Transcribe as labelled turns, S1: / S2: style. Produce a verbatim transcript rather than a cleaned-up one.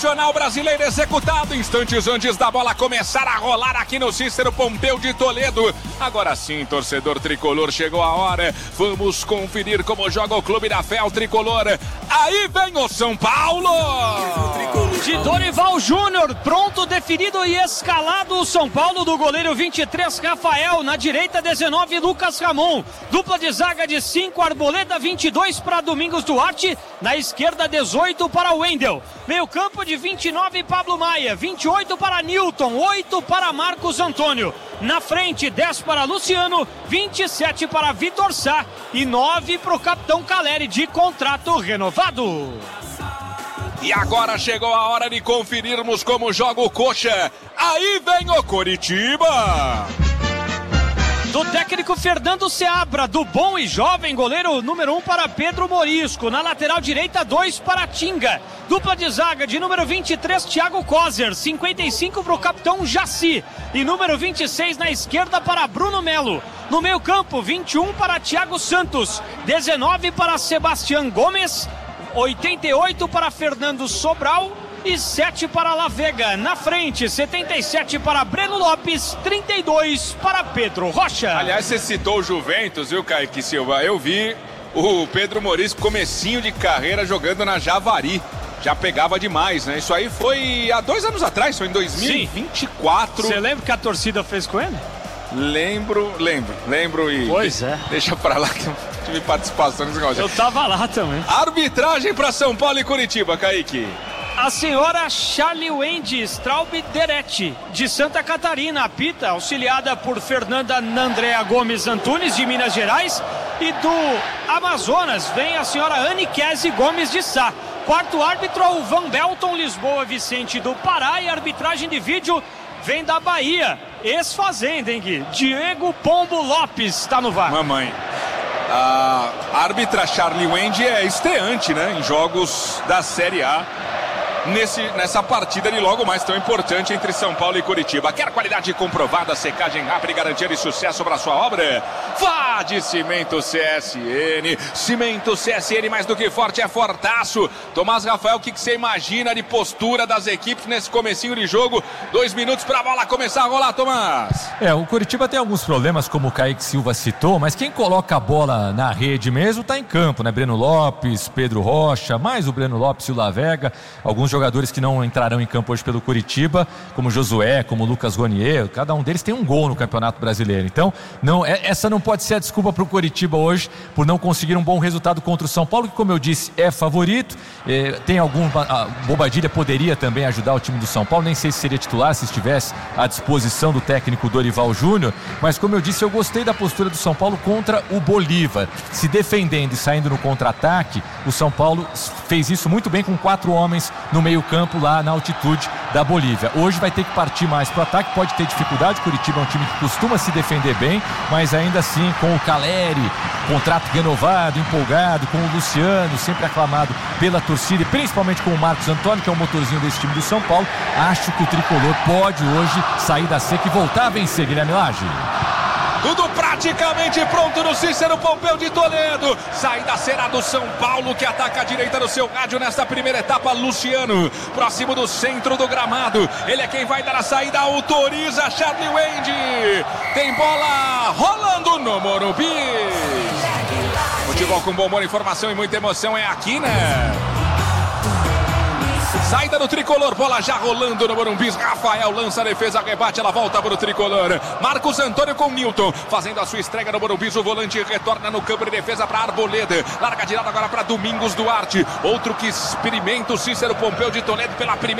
S1: Nacional Brasileiro executado instantes antes da bola começar a rolar aqui no Cícero Pompeu de Toledo. Agora sim, torcedor tricolor, chegou a hora. Vamos conferir como joga o Clube da Fé, o tricolor. Aí vem o São Paulo!
S2: De Dorival Júnior, pronto, definido e escalado o São Paulo do goleiro vinte e três, Rafael. Na direita, dezenove, Lucas Ramon. Dupla de zaga de cinco, Arboleda, vinte e dois para Domingos Duarte. Na esquerda, dezoito para Wendel. Meio campo de vinte e nove, Pablo Maia. vinte e oito para Newton, oito para Marcos Antônio. Na frente, dez para Luciano, vinte e sete para Vitor Sá e nove para o capitão Caleri, de contrato renovado.
S1: E agora chegou a hora de conferirmos como joga o Coxa. Aí vem o Coritiba!
S2: Do técnico Fernando Seabra, do bom e jovem goleiro número um para Pedro Morisco. Na lateral direita, dois para Tinga. Dupla de zaga de número vinte e três, Thiago Kozer. cinquenta e cinco para o capitão Jaci. E número vinte e seis na esquerda para Bruno Melo. No meio campo, vinte e um para Thiago Santos. dezenove para Sebastião Gomes. oitenta e oito para Fernando Sobral e sete para La Vega. Na frente, setenta e sete para Breno Lopes, trinta e dois para Pedro Rocha.
S1: Aliás, você citou o Juventus, viu, Kaique Silva? Eu vi o Pedro Morisco, comecinho de carreira, jogando na Javari. Já pegava demais, né? Isso aí foi há dois anos atrás, foi em dois mil e vinte e quatro.
S2: Você lembra que a torcida fez com ele?
S1: Lembro, lembro, lembro e...
S2: Pois é.
S1: Deixa pra lá que eu tive participação nesse negócio.
S2: Eu tava lá também.
S1: Arbitragem pra São Paulo e Curitiba, Kaique.
S2: A senhora Charlie Wendy Straub Deretti, de Santa Catarina, apita, auxiliada por Fernanda Nandrea Gomes Antunes, de Minas Gerais, e do Amazonas vem a senhora Anne Kese Gomes de Sá. Quarto árbitro, o Van Belton Lisboa Vicente, do Pará, e a arbitragem de vídeo vem da Bahia, ex-fazenda, hein, Gui? Diego Pombo Lopes está no V A R.
S1: Mamãe. A árbitra Charlie Wendy é estreante, né, em jogos da Série A. Nesse, nessa partida de logo mais tão importante entre São Paulo e Curitiba. Quer qualidade comprovada, secagem rápida e garantia de sucesso para sua obra? Vá de Cimento C S N. Cimento C S N, mais do que forte, é fortaço. Tomás Rafael, o que, que você imagina de postura das equipes nesse comecinho de jogo? Dois minutos para a bola começar a rolar, Tomás.
S3: É, o Curitiba tem alguns problemas, como o Kaique Silva citou, mas quem coloca a bola na rede mesmo tá em campo, né? Breno Lopes, Pedro Rocha, mais o Breno Lopes e o La Vega, alguns jogadores que não entrarão em campo hoje pelo Curitiba, como Josué, como Lucas Ronier, cada um deles tem um gol no Campeonato Brasileiro. Então, não, essa não pode ser a desculpa para o Curitiba hoje por não conseguir um bom resultado contra o São Paulo, que, como eu disse, é favorito. É, tem algum... A Bobadilha poderia também ajudar o time do São Paulo, nem sei se seria titular se estivesse à disposição do técnico Dorival Júnior, mas, como eu disse, eu gostei da postura do São Paulo contra o Bolívar. Se defendendo e saindo no contra-ataque, o São Paulo fez isso muito bem com quatro homens no meio campo lá na altitude da Bolívia. Hoje vai ter que partir mais para o ataque, pode ter dificuldade. Curitiba é um time que costuma se defender bem, mas ainda assim com o Caleri, contrato renovado, empolgado, com o Luciano, sempre aclamado pela torcida, e principalmente com o Marcos Antônio, que é o motorzinho desse time do São Paulo. Acho que o tricolor pode hoje sair da seca e voltar a vencer, Guilherme Lage.
S1: Tudo praticamente pronto no Cícero Pompeu de Toledo. Saída será do São Paulo, que ataca a direita do seu rádio nesta primeira etapa. Luciano, próximo do centro do gramado. Ele é quem vai dar a saída, autoriza Charlie Wendy. Tem bola rolando no Morumbi. Futebol com bom humor, informação e muita emoção é aqui, né? Saída do tricolor, bola já rolando no Morumbi. Rafael lança a defesa, rebate, ela volta para o tricolor. Marcos Antônio com Newton, fazendo a sua estreia no Morumbi. O volante retorna no campo de defesa para Arboleda. Larga de lado agora para Domingos Duarte. Outro que experimenta o Cícero Pompeu de Toledo pela primeira.